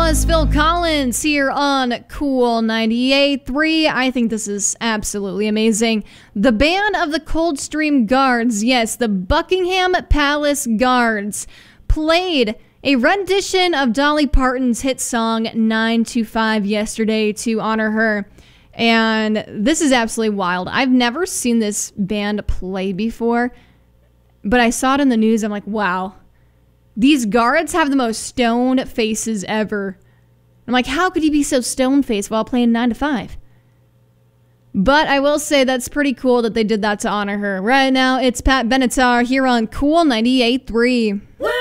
was Phil Collins here on Cool 98.3. I think this is absolutely amazing. The band of the Coldstream Guards, yes, the Buckingham Palace Guards, played a rendition of Dolly Parton's hit song 9 to 5 yesterday to honor her. And this is absolutely wild. I've never seen this band play before, but I saw it in the news. I'm like, wow. These guards have the most stone faces ever. I'm like, how could you be so stone-faced while playing 9 to 5? But I will say that's pretty cool that they did that to honor her. Right now, it's Pat Benatar here on Cool 98.3.